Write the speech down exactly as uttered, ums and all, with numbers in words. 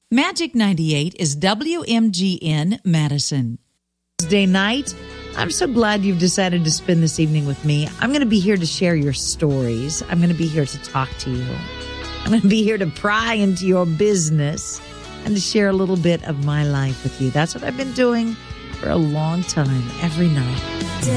Magic ninety-eight is W M G N Madison. Wednesday night. I'm so glad you've decided to spend this evening with me. I'm going to be here to share your stories. I'm going to be here to talk to you. I'm going to be here to pry into your business and to share a little bit of my life with you. That's what I've been doing for a long time, every night.